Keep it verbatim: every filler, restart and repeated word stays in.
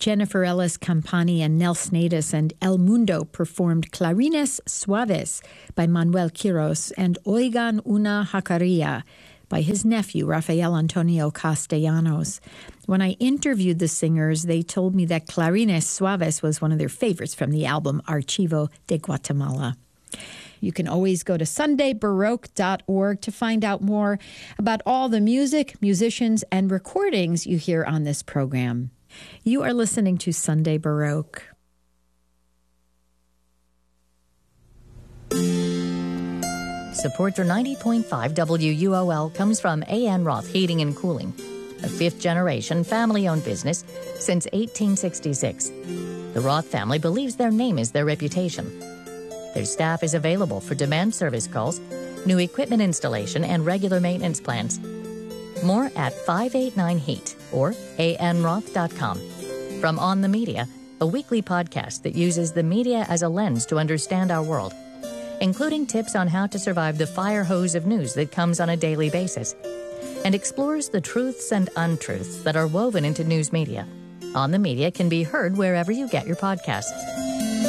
Jennifer Ellis Campani and Nel Snadis and El Mundo performed Clarines Suaves by Manuel Quiros and Oigan una Jacaria by his nephew, Rafael Antonio Castellanos. When I interviewed the singers, they told me that Clarines Suaves was one of their favorites from the album Archivo de Guatemala. You can always go to sunday baroque dot org to find out more about all the music, musicians, and recordings you hear on this program. You are listening to Sunday Baroque. Support for ninety point five W U O L comes from A N Roth Heating and Cooling, a fifth-generation family-owned business since eighteen sixty-six. The Roth family believes their name is their reputation. Their staff is available for demand service calls, new equipment installation, and regular maintenance plans. More at five eight nine heat or a n roth dot com. From On the Media, a weekly podcast that uses the media as a lens to understand our world, including tips on how to survive the fire hose of news that comes on a daily basis, and explores the truths and untruths that are woven into news media. On the Media can be heard wherever you get your podcasts.